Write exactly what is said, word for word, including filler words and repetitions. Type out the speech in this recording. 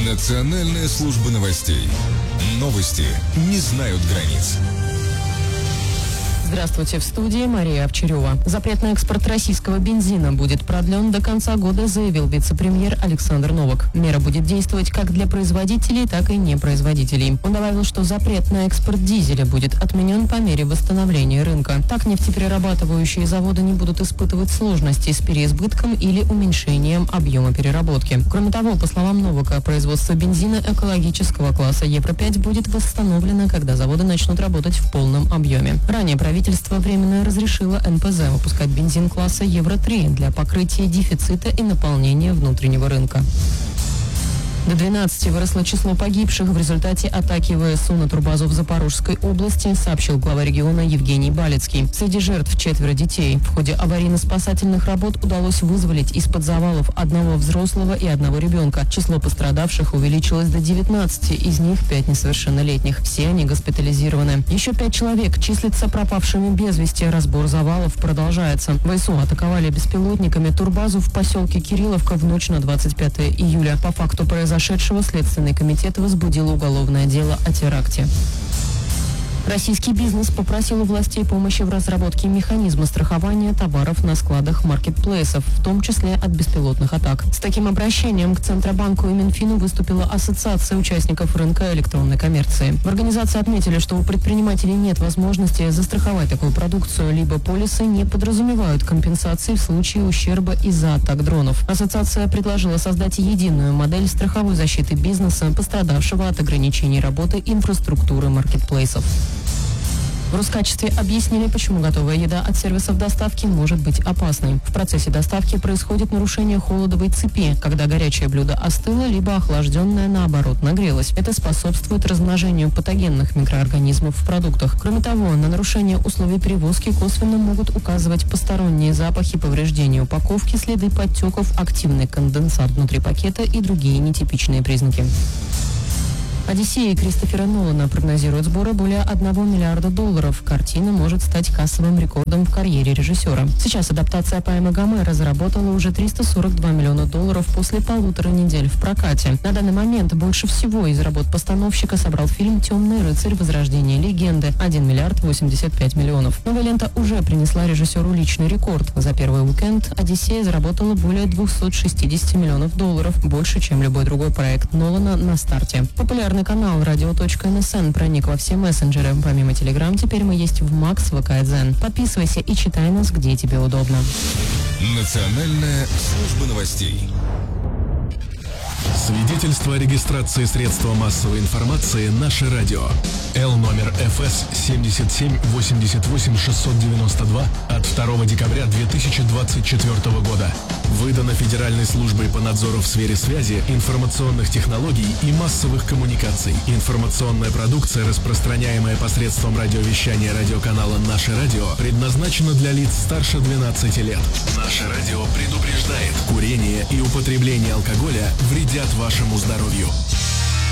Национальная служба новостей. Новости не знают границ. Здравствуйте, в студии Мария Овчарева. Запрет на экспорт российского бензина будет продлен до конца года, заявил вице-премьер Александр Новак. Мера будет действовать как для производителей, так и непроизводителей. Он добавил, что запрет на экспорт дизеля будет отменен по мере восстановления рынка. Так нефтеперерабатывающие заводы не будут испытывать сложности с переизбытком или уменьшением объема переработки. Кроме того, по словам Новака, производство бензина экологического класса Евро пять будет восстановлено, когда заводы начнут работать в полном объеме. Ранее правительство Правительство временно разрешило эн пэ зэ выпускать бензин класса Евро три для покрытия дефицита и наполнения внутреннего рынка. До двенадцати выросло число погибших в результате атаки вэ эс у на турбазу в Запорожской области, сообщил глава региона Евгений Балецкий. Среди жертв четверо детей. В ходе аварийно-спасательных работ удалось вызволить из-под завалов одного взрослого и одного ребенка. Число пострадавших увеличилось до девятнадцати, из них пять несовершеннолетних. Все они госпитализированы. Еще пять человек числятся пропавшими без вести. Разбор завалов продолжается. вэ эс у атаковали беспилотниками турбазу в поселке Кирилловка в ночь на двадцать пятое июля. По факту произошедшего Следственный комитет возбудил уголовное дело о теракте. Российский бизнес попросил у властей помощи в разработке механизма страхования товаров на складах маркетплейсов, в том числе от беспилотных атак. С таким обращением к Центробанку и Минфину выступила Ассоциация участников рынка электронной коммерции. В организации отметили, что у предпринимателей нет возможности застраховать такую продукцию, либо полисы не подразумевают компенсации в случае ущерба из-за атак дронов. Ассоциация предложила создать единую модель страховой защиты бизнеса, пострадавшего от ограничений работы инфраструктуры маркетплейсов. В Роскачестве объяснили, почему готовая еда от сервисов доставки может быть опасной. В процессе доставки происходит нарушение холодовой цепи, когда горячее блюдо остыло, либо охлажденное, наоборот, нагрелось. Это способствует размножению патогенных микроорганизмов в продуктах. Кроме того, на нарушение условий перевозки косвенно могут указывать посторонние запахи, повреждения упаковки, следы подтеков, активный конденсат внутри пакета и другие нетипичные признаки. «Одиссея» Кристофера Нолана прогнозирует сборы более одного миллиарда долларов. Картина может стать кассовым рекордом в карьере режиссера. Сейчас адаптация поэмы Гомера заработала уже триста сорок два миллиона долларов после полутора недель в прокате. На данный момент больше всего из работ постановщика собрал фильм «Темный рыцарь. Возрождение легенды» – один миллиард восемьдесят пять миллионов. Новая лента уже принесла режиссеру личный рекорд. За первый уикенд «Одиссея» заработала более двухсот шестидесяти миллионов долларов, больше, чем любой другой проект Нолана на старте. Популярный канал радио точка эн эс эн проник во все мессенджеры. Помимо Телеграм, теперь мы есть в Макс, вэ ка и Дзен. Подписывайся и читай нас, где тебе удобно. Национальная служба новостей. Свидетельство о регистрации средства массовой информации «Наше радио». Л номер эф эс семьдесят семь восемьдесят восемь шестьсот девяносто два от второго декабря две тысячи двадцать четвёртого года. Выдано Федеральной службой по надзору в сфере связи, информационных технологий и массовых коммуникаций. Информационная продукция, распространяемая посредством радиовещания радиоканала «Наше радио», предназначена для лиц старше двенадцати лет. «Наше радио» предупреждает: курение и употребление алкоголя вредят вашему здоровью.